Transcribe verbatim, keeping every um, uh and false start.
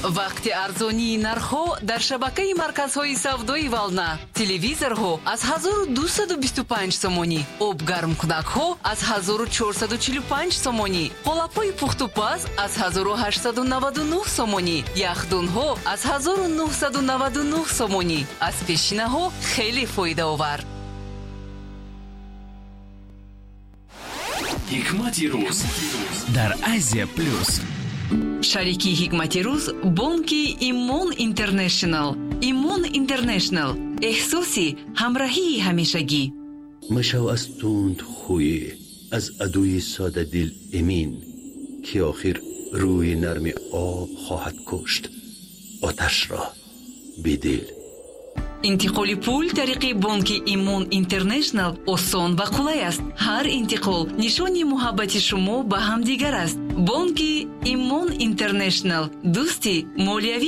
вақти арзонии нархҳо дар шабакаи марказҳои савдои Вална. Телевизорҳо аз ҳазору дусаду бисту панҷ сомонӣ, обгармкунакҳо аз ҳазору чорсаду чилу панҷ сомонӣ, қолапҳои пухтупаз аз ҳазору ҳаштсаду наваду нӯҳ сомонӣ, яхдунҳо аз ҳазору нуҳсаду наваду нӯҳ сомонӣ. Аз пешинаҳо хеле фоидаовар. ҳикмати рӯз дар Азия плюс. шарики ҳикмати рӯз бонки Имон Интернешнл. Имон Интернешнл, эҳсоси ҳамроҳии ҳамешагӣ. مشو از تند خویی از عدوی ساده دل امین که آخر روی نرم آب خواهد کشت آتش را بدل. интиқоли пул тариқи бонки Имон Интернешнл осон ва қулай аст. ҳар интиқол нишони муҳаббати шумо ба ҳамдигар аст. бонки Имон Интернешнл дӯсти молиявӣ